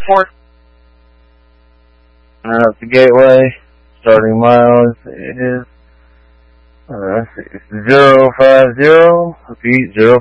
4. Up the gateway. Starting miles is 050. Repeat,